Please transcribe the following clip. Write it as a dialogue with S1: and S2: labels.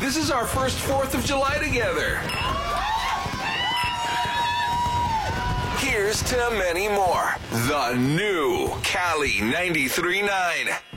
S1: This is our first 4th of July together. Here's to many more. The new Cali 93.9.